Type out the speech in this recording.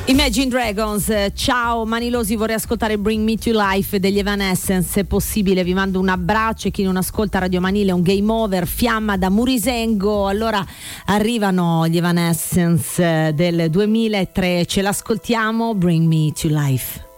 Imagine Dragons, ciao Manilosi, vorrei ascoltare Bring Me to Life degli Evanescence, se possibile vi mando un abbraccio, e chi non ascolta Radio Manile è un game over, fiamma da Murisengo. Allora arrivano gli Evanescence del 2003, ce l'ascoltiamo, Bring Me to Life.